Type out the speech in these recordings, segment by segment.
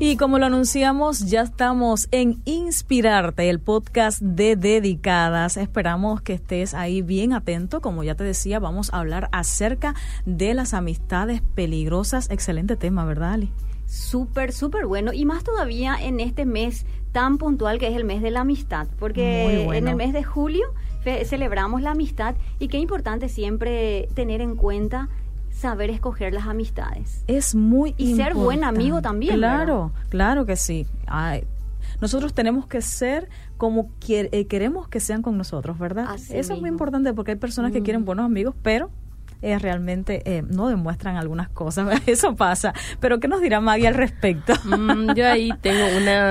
Y como lo anunciamos, ya estamos en Inspirarte, el podcast de Dedicadas. Esperamos que estés ahí bien atento. Como ya te decía, vamos a hablar acerca de las amistades peligrosas. Excelente tema, ¿verdad, Ali? Súper bueno, y más todavía en este mes tan puntual que es el mes de la amistad, porque en el mes de julio celebramos la amistad, y qué importante siempre tener en cuenta saber escoger las amistades. Es muy importante. Y ser buen amigo también. Claro, ¿verdad? claro que sí. Nosotros tenemos que ser como queremos que sean con nosotros, ¿verdad? Así Eso mismo. Es muy importante, porque hay personas que quieren buenos amigos, pero realmente no demuestran algunas cosas. Eso pasa. Pero ¿qué nos dirá Maggie al respecto? Yo ahí tengo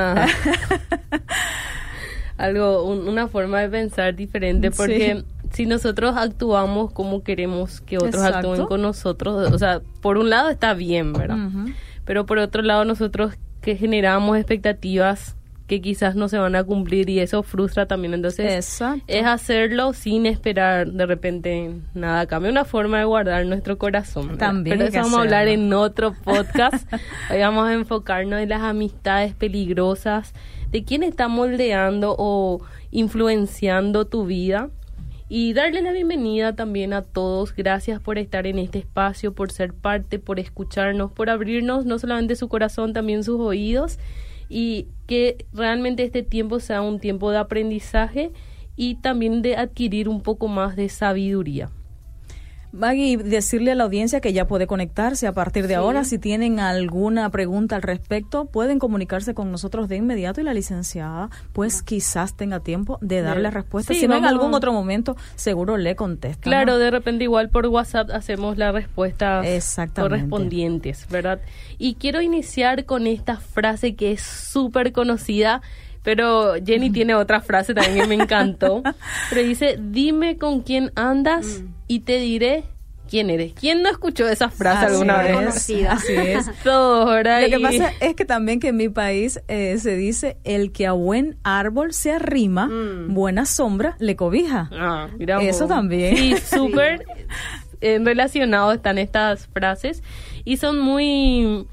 una forma de pensar diferente, porque si nosotros actuamos como queremos que otros actúen con nosotros, o sea, por un lado está bien, ¿verdad? Pero por otro lado nosotros que generamos expectativas que quizás no se van a cumplir, y eso frustra también. Entonces es hacerlo sin esperar de repente nada. Cambia una forma de guardar nuestro corazón. También. Pero eso vamos a hablar en otro podcast. Hoy vamos a enfocarnos en las amistades peligrosas, de quién está moldeando o influenciando tu vida, y darle la bienvenida también a todos. Gracias por estar en este espacio, por ser parte, por escucharnos, por abrirnos no solamente su corazón, también sus oídos, y que realmente este tiempo sea un tiempo de aprendizaje y también de adquirir un poco más de sabiduría. Maggie, decirle a la audiencia que ya puede conectarse a partir de ahora. Si tienen alguna pregunta al respecto, pueden comunicarse con nosotros de inmediato, y la licenciada pues quizás tenga tiempo de darle respuesta. Si no, en algún otro momento seguro le contesta. Claro, ¿no? De repente igual por WhatsApp hacemos las respuestas correspondientes, ¿verdad? Y quiero iniciar con esta frase que es súper conocida, pero Jenny tiene otra frase también que me encantó. Pero dice: dime con quién andas y te diré quién eres. ¿Quién no escuchó esa frase alguna vez? Conocida. Así es. Todos, ¿verdad? Lo que pasa es que también que en mi país se dice: el que a buen árbol se arrima, buena sombra le cobija. Eso también. Sí, súper relacionados están estas frases, y son muy...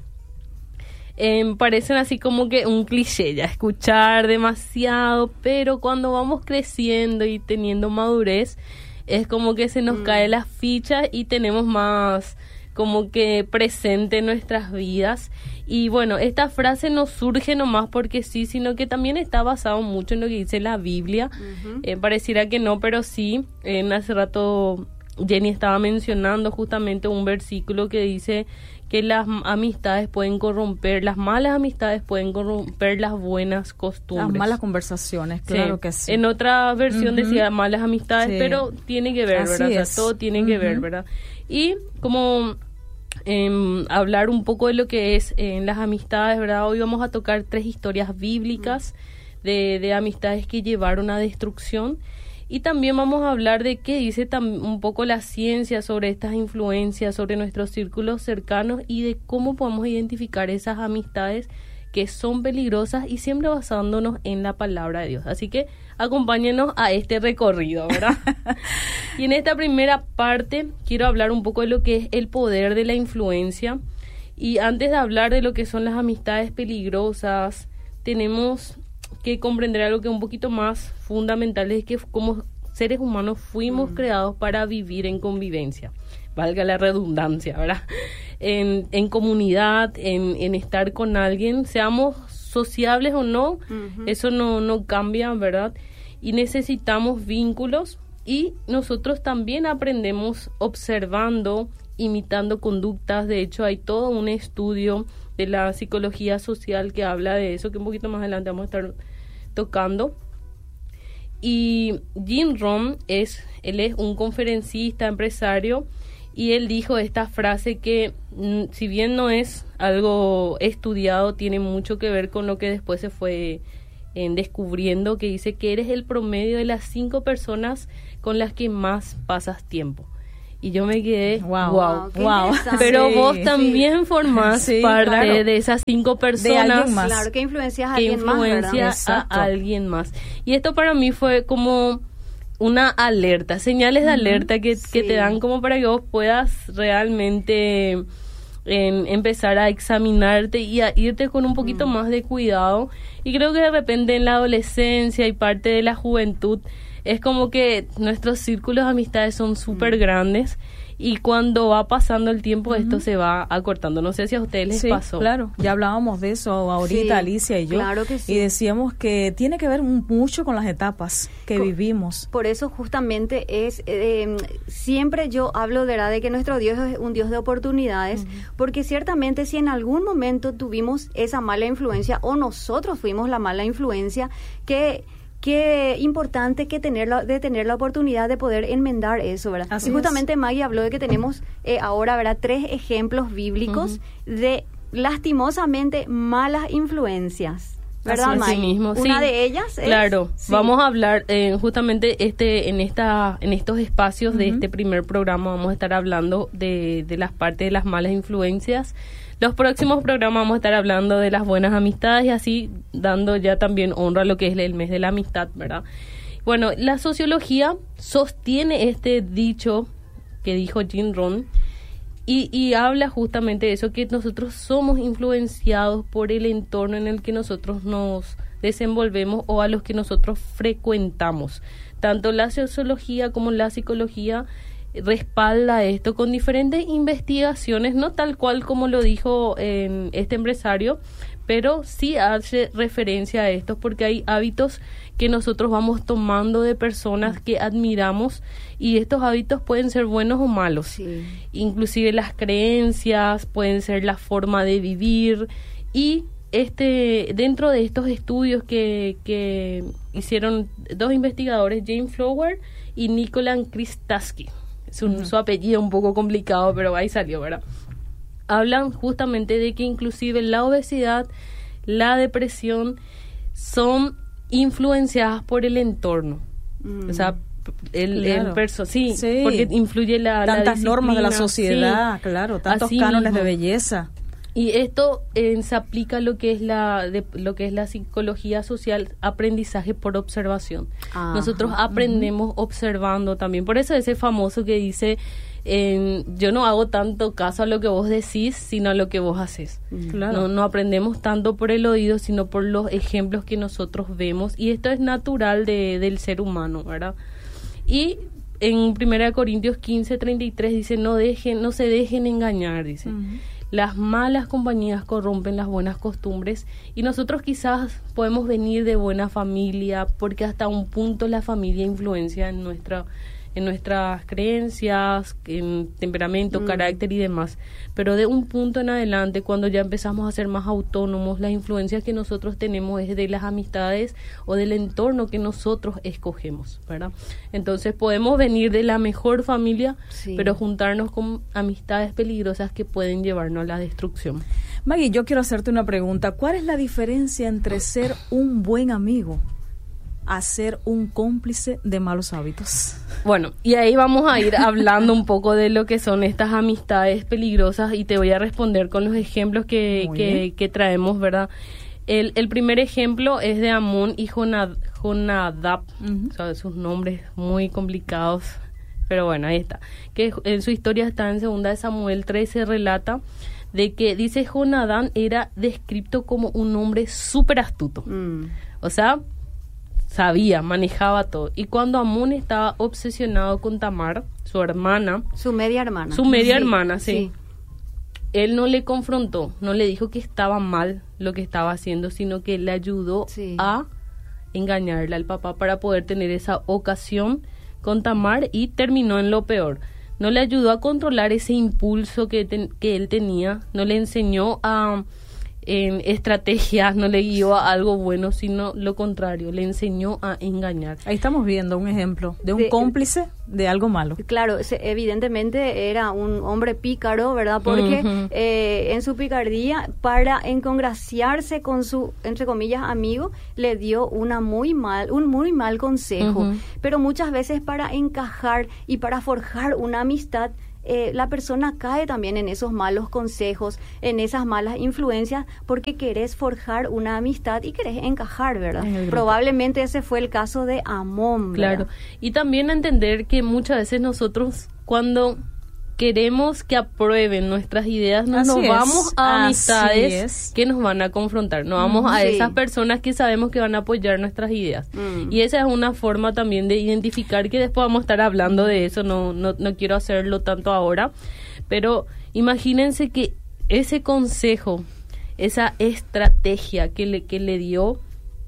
parecen así como que un cliché, ya escuchar demasiado, pero cuando vamos creciendo y teniendo madurez, es como que se nos cae la ficha y tenemos más como que presente en nuestras vidas. Y bueno, esta frase no surge nomás porque sí, sino que también está basado mucho en lo que dice la Biblia. Pareciera que no, pero sí. Hace rato Jenny estaba mencionando justamente un versículo que dice que las amistades pueden corromper, las malas amistades pueden corromper las buenas costumbres. Las malas conversaciones, claro que sí. En otra versión decía malas amistades, pero tiene que ver, ¿verdad? O sea, todo tiene que ver, ¿verdad? Y como hablar un poco de lo que es las amistades, ¿verdad? Hoy vamos a tocar 3 historias bíblicas de amistades que llevaron a destrucción. Y también vamos a hablar de qué dice un poco la ciencia sobre estas influencias, sobre nuestros círculos cercanos, y de cómo podemos identificar esas amistades que son peligrosas, y siempre basándonos en la palabra de Dios. Así que acompáñenos a este recorrido, ¿verdad? Y en esta primera parte quiero hablar un poco de lo que es el poder de la influencia. Y antes de hablar de lo que son las amistades peligrosas, tenemos que comprender algo que es un poquito más fundamental, es que como seres humanos fuimos creados para vivir en convivencia, valga la redundancia, ¿verdad? En comunidad, en estar con alguien, seamos sociables o no, eso no cambia, ¿verdad? Y necesitamos vínculos, y nosotros también aprendemos observando, imitando conductas. De hecho, hay todo un estudio de la psicología social que habla de eso, que un poquito más adelante vamos a estar tocando. Y Jim Rohn él es un conferencista, empresario, y él dijo esta frase que si bien no es algo estudiado, tiene mucho que ver con lo que después se fue descubriendo, que dice que eres el promedio de las 5 personas con las que más pasas tiempo. Y yo me quedé, wow. Pero vos también formás parte de esas 5 personas. De alguien más. Claro, que influencias a alguien más, ¿verdad? Influencia a alguien más. Y esto para mí fue como una alerta, señales de alerta que te dan como para que vos puedas realmente en empezar a examinarte y a irte con un poquito más de cuidado. Y creo que de repente en la adolescencia y parte de la juventud es como que nuestros círculos de amistades son súper grandes, y cuando va pasando el tiempo esto se va acortando. No sé si a ustedes les pasó. Claro, ya hablábamos de eso ahorita, Alicia y yo, claro que sí. Y decíamos que tiene que ver mucho con las etapas que vivimos. Por eso justamente es siempre yo hablo de verdad de que nuestro Dios es un Dios de oportunidades, porque ciertamente si en algún momento tuvimos esa mala influencia o nosotros fuimos la mala influencia, Qué importante que tener la oportunidad de poder enmendar eso, ¿verdad? Así y justamente Maggie habló de que tenemos ahora, ¿verdad?, 3 ejemplos bíblicos de lastimosamente malas influencias, ¿verdad, Maggie? Así mismo, Una de ellas es... Claro, vamos a hablar justamente en estos espacios de este primer programa vamos a estar hablando de las partes de las malas influencias. Los próximos programas vamos a estar hablando de las buenas amistades y así dando ya también honra a lo que es el mes de la amistad, ¿verdad? Bueno, la sociología sostiene este dicho que dijo Jim Rohn y habla justamente de eso, que nosotros somos influenciados por el entorno en el que nosotros nos desenvolvemos o a los que nosotros frecuentamos. Tanto la sociología como la psicología respalda esto con diferentes investigaciones, no tal cual como lo dijo este empresario, pero sí hace referencia a esto porque hay hábitos que nosotros vamos tomando de personas que admiramos y estos hábitos pueden ser buenos o malos. Sí. Inclusive las creencias, pueden ser la forma de vivir y dentro de estos estudios que hicieron 2 investigadores, James Flower y Nicolan Kristaski. Su apellido un poco complicado, pero ahí salió, ¿verdad? Hablan justamente de que inclusive la obesidad, la depresión son influenciadas por el entorno. O sea, sí, porque influye tantas normas de la sociedad, claro, tantos así cánones mismo. De belleza. Y esto se aplica a lo que es la psicología social, aprendizaje por observación. Nosotros aprendemos observando también. Por eso ese famoso que dice, yo no hago tanto caso a lo que vos decís, sino a lo que vos haces. Claro. No aprendemos tanto por el oído, sino por los ejemplos que nosotros vemos. Y esto es natural del ser humano, ¿verdad? Y en 1 Corintios 15:33 dice, no se dejen engañar, dice. Las malas compañías corrompen las buenas costumbres y nosotros quizás podemos venir de buena familia porque hasta un punto la familia influencia en nuestras creencias, en temperamento, carácter y demás. Pero de un punto en adelante, cuando ya empezamos a ser más autónomos, la influencia que nosotros tenemos es de las amistades o del entorno que nosotros escogemos, ¿verdad? Entonces podemos venir de la mejor familia, pero juntarnos con amistades peligrosas que pueden llevarnos a la destrucción. Maggie, yo quiero hacerte una pregunta. ¿Cuál es la diferencia entre ser un buen amigo a ser un cómplice de malos hábitos? Bueno, y ahí vamos a ir hablando un poco de lo que son estas amistades peligrosas y te voy a responder con los ejemplos que traemos, ¿verdad? El primer ejemplo es de Amón y Jonadab, o sea, sus nombres muy complicados, pero bueno, ahí está. Que en su historia está en 2 Samuel 13, relata de que, dice, Jonadab era descrito como un hombre súper astuto. O sea, sabía, manejaba todo. Y cuando Amón estaba obsesionado con Tamar, su hermana... Su media hermana. Su media hermana, sí. Él no le confrontó, no le dijo que estaba mal lo que estaba haciendo, sino que le ayudó a engañarle al papá para poder tener esa ocasión con Tamar y terminó en lo peor. No le ayudó a controlar ese impulso que él tenía, no le enseñó a... en estrategias, no le guió a algo bueno, sino lo contrario, le enseñó a engañar. Ahí estamos viendo un ejemplo de un cómplice de algo malo. Claro, evidentemente era un hombre pícaro, ¿verdad? Porque en su picardía, para encongraciarse con su, entre comillas, amigo, le dio un muy mal consejo. Pero muchas veces para encajar y para forjar una amistad, la persona cae también en esos malos consejos, en esas malas influencias, porque querés forjar una amistad y querés encajar, ¿verdad? Probablemente ese fue el caso de Amón, ¿verdad? Claro, y también entender que muchas veces nosotros, cuando queremos que aprueben nuestras ideas, nos vamos a amistades que nos van a confrontar, nos vamos a esas personas que sabemos que van a apoyar nuestras ideas. Y esa es una forma también de identificar, que después vamos a estar hablando de eso, no quiero hacerlo tanto ahora, pero imagínense que ese consejo, esa estrategia que le dio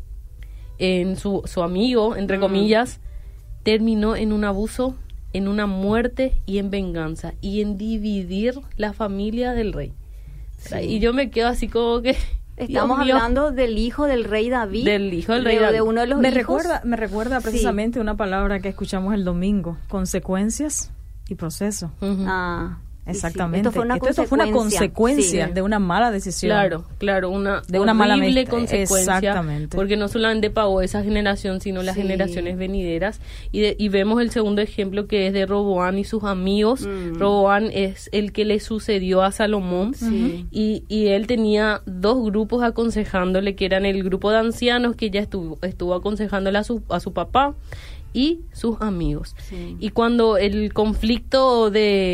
en su amigo, entre comillas, terminó en un abuso, en una muerte y en venganza, y en dividir la familia del rey. Y yo me quedo así como que... Estamos hablando del hijo del rey David. Del hijo del rey David. De uno de los hijos. Me recuerda precisamente una palabra que escuchamos el domingo: consecuencias y proceso. Exactamente. Esto fue una consecuencia de una mala decisión. Claro, una horrible consecuencia. Exactamente. Porque no solamente pagó esa generación, sino las generaciones venideras. Y vemos el segundo ejemplo, que es de Roboán y sus amigos. Roboán es el que le sucedió a Salomón. Y él tenía dos grupos aconsejándole, que eran el grupo de ancianos, que ya estuvo aconsejándole a su papá, y sus amigos. Y cuando el conflicto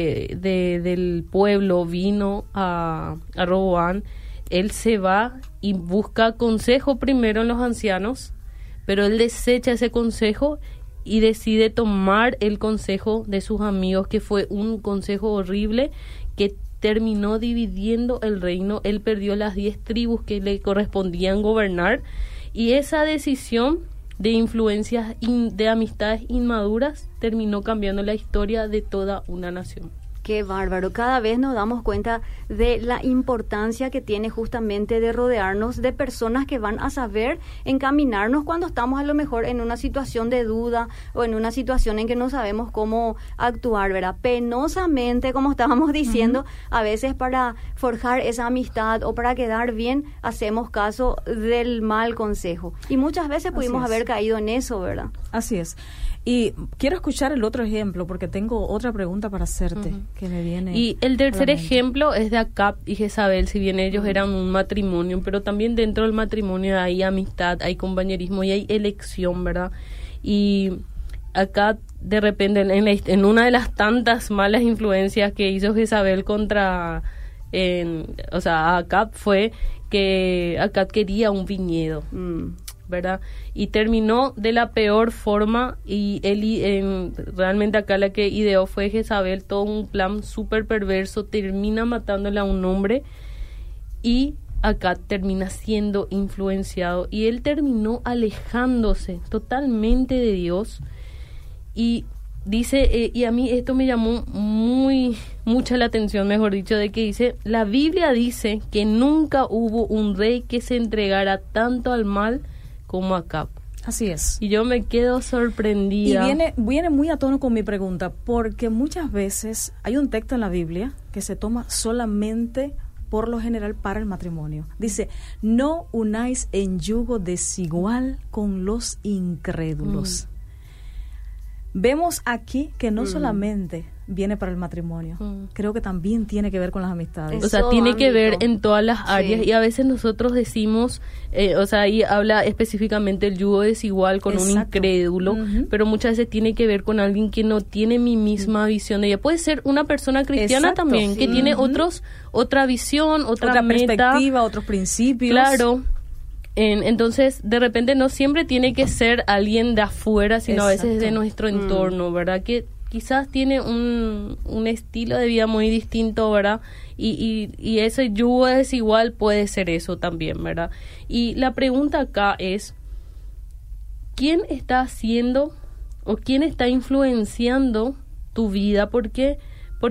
del pueblo vino a Roboán, él se va y busca consejo primero en los ancianos, pero él desecha ese consejo y decide tomar el consejo de sus amigos, que fue un consejo horrible que terminó dividiendo el reino. Él perdió las 10 tribus que le correspondían gobernar, y esa decisión de influencias, de amistades inmaduras, terminó cambiando la historia de toda una nación. Qué bárbaro. Cada vez nos damos cuenta de la importancia que tiene justamente de rodearnos de personas que van a saber encaminarnos cuando estamos a lo mejor en una situación de duda o en una situación en que no sabemos cómo actuar, ¿verdad? Penosamente, como estábamos diciendo, a veces para forjar esa amistad o para quedar bien, hacemos caso del mal consejo. Y muchas veces pudimos haber caído en eso, ¿verdad? Así es. Y quiero escuchar el otro ejemplo, porque tengo otra pregunta para hacerte que me viene. Y el tercer ejemplo es de Acab y Jezabel. Si bien ellos eran un matrimonio, pero también dentro del matrimonio hay amistad, hay compañerismo y hay elección, ¿verdad? Y acá de repente en una de las tantas malas influencias que hizo Jezabel contra Acab, fue que Acab quería un viñedo, ¿verdad? Y terminó de la peor forma, y realmente acá la que ideó fue Jezabel, todo un plan súper perverso, termina matándole a un hombre, y acá termina siendo influenciado, y él terminó alejándose totalmente de Dios. Y dice, y a mí esto me llamó mucha la atención, mejor dicho, de que dice, la Biblia dice que nunca hubo un rey que se entregara tanto al mal como Acab. Así es. Y yo me quedo sorprendida. Y viene muy a tono con mi pregunta, porque muchas veces hay un texto en la Biblia que se toma solamente, por lo general, para el matrimonio. Dice, no unáis en yugo desigual con los incrédulos. Vemos aquí que no solamente viene para el matrimonio, creo que también tiene que ver con las amistades. O sea, tiene que ver en todas las áreas, y a veces nosotros decimos, ahí habla específicamente el yugo desigual con un incrédulo, pero muchas veces tiene que ver con alguien que no tiene mi misma visión de ella. Puede ser una persona cristiana también, que tiene otra visión, otra meta, perspectiva, otros principios. Claro. Entonces, de repente no siempre tiene que ser alguien de afuera, sino a veces de nuestro entorno, ¿verdad? Que quizás tiene un estilo de vida muy distinto, ¿verdad? Y ese yugo desigual puede ser eso también, ¿verdad? Y la pregunta acá es, ¿quién está haciendo o quién está influenciando tu vida? Porque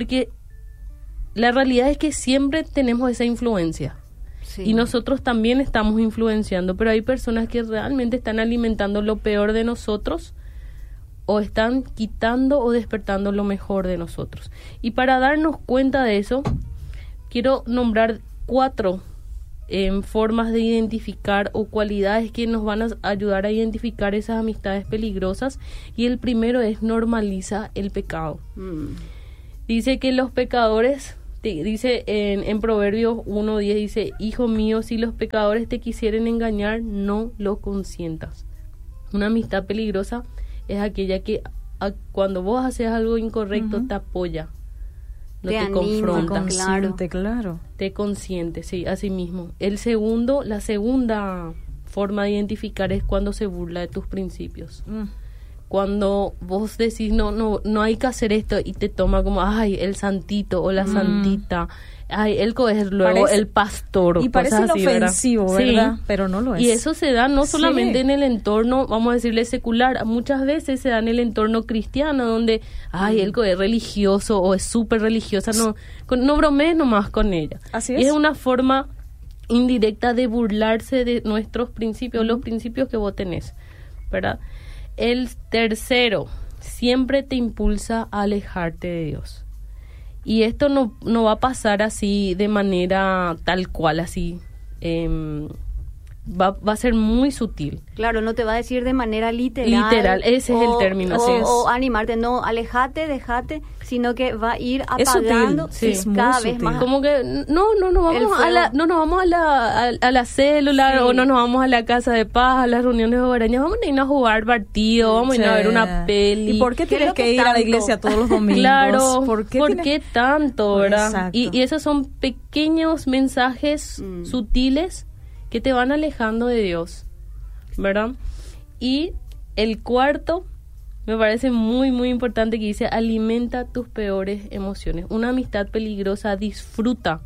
la realidad es que siempre tenemos esa influencia. Y nosotros también estamos influenciando, pero hay personas que realmente están alimentando lo peor de nosotros, o están quitando o despertando lo mejor de nosotros. Y para darnos cuenta de eso, quiero nombrar 4 formas de identificar, o cualidades que nos van a ayudar a identificar esas amistades peligrosas. Y el primero es: normaliza el pecado. Dice que los pecadores... Dice en Proverbios 1:10, dice, hijo mío, si los pecadores te quisieren engañar, no lo consientas. Una amistad peligrosa es aquella que cuando vos haces algo incorrecto te apoya, no te confronta. Claro. Te consiente, sí, así mismo. La segunda forma de identificar es cuando se burla de tus principios. Cuando vos decís, no hay que hacer esto, y te toma como, ay, el santito o la santita, ay, él es luego el pastor. Y parece inofensivo, ¿verdad? Sí. Pero no lo es. Y eso se da no solamente en el entorno, vamos a decirle, secular, muchas veces se da en el entorno cristiano, donde, ay, él es religioso o es súper religiosa, no bromees nomás con ella. Así es. Y es una forma indirecta de burlarse de nuestros principios, los principios que vos tenés, ¿verdad? El tercero, siempre te impulsa a alejarte de Dios. Y esto no va a pasar así de manera tal cual, así. Va a ser muy sutil. Claro, no te va a decir de manera literal. Literal, ese es el término. O animarte, no, alejate, dejate, sino que va a ir apagando cada vez más. Como que no nos vamos a la célula, o no nos vamos a la casa de paz, a las reuniones hogareñas, vamos a ir a jugar partido, vamos a ir a ver una peli. ¿Y por qué tienes que ir a la iglesia todos los domingos? Claro, ¿por qué tanto, verdad? Y esos son pequeños mensajes sutiles que te van alejando de Dios, ¿verdad? Y el cuarto me parece muy, muy importante, que dice, alimenta tus peores emociones. Una amistad peligrosa disfruta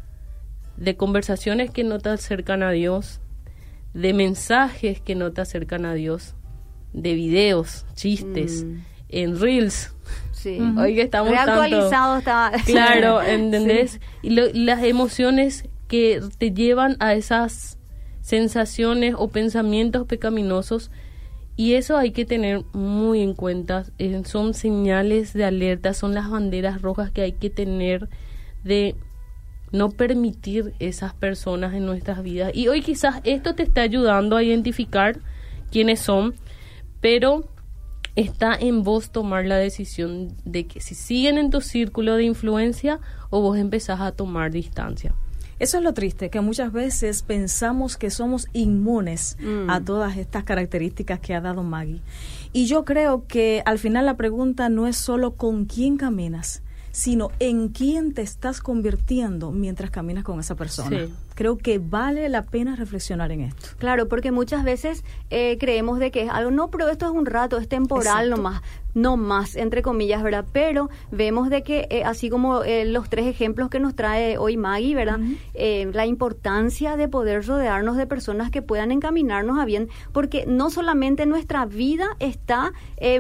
de conversaciones que no te acercan a Dios, de mensajes que no te acercan a Dios, de videos, chistes, en Reels. Sí. Hoy que estamos reactualizado estaba. Claro, ¿entendés? Y las emociones que te llevan a esas sensaciones o pensamientos pecaminosos, y eso hay que tener muy en cuenta. Son señales de alerta, son las banderas rojas que hay que tener de no permitir esas personas en nuestras vidas. Y hoy quizás esto te está ayudando a identificar quiénes son, pero está en vos tomar la decisión de que si siguen en tu círculo de influencia o vos empezás a tomar distancia. Eso es lo triste, que muchas veces pensamos que somos inmunes a todas estas características que ha dado Maggie. Y yo creo que al final la pregunta no es solo con quién caminas, sino en quién te estás convirtiendo mientras caminas con esa persona. Sí. Creo que vale la pena reflexionar en esto. Claro, porque muchas veces creemos de que es algo, pero esto es un rato, es temporal. Exacto. No más, entre comillas, ¿verdad? Pero vemos de que, así como los 3 ejemplos que nos trae hoy Maggie, ¿verdad? La importancia de poder rodearnos de personas que puedan encaminarnos a bien, porque no solamente nuestra vida está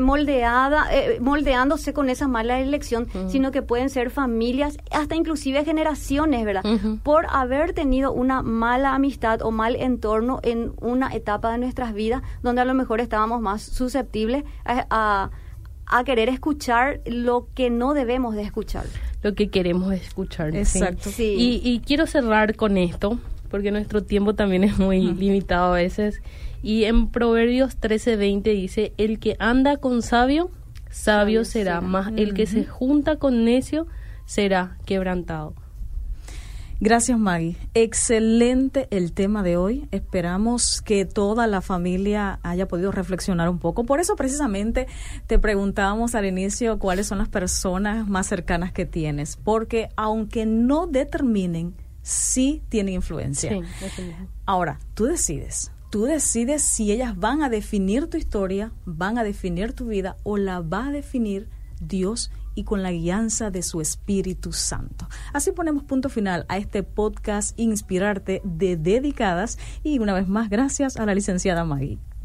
moldeándose con esa mala elección, sino que pueden ser familias, hasta inclusive generaciones, ¿verdad? Por haber tenido una mala amistad o mal entorno en una etapa de nuestras vidas, donde a lo mejor estábamos más susceptibles a querer escuchar lo que no debemos de escuchar. Lo que queremos escuchar. Exacto. Sí. Y quiero cerrar con esto, porque nuestro tiempo también es muy limitado a veces. Y en Proverbios 13:20 dice, el que anda con sabio, sabio será, más el que se junta con necio será quebrantado. Gracias, Maggie. Excelente el tema de hoy. Esperamos que toda la familia haya podido reflexionar un poco. Por eso, precisamente, te preguntábamos al inicio cuáles son las personas más cercanas que tienes. Porque aunque no determinen, sí tienen influencia. Sí, ahora, tú decides. Tú decides si ellas van a definir tu historia, van a definir tu vida o la va a definir Dios y con la guianza de su Espíritu Santo. Así ponemos punto final a este podcast Inspirarte de Dedicadas, y una vez más gracias a la licenciada Maggie.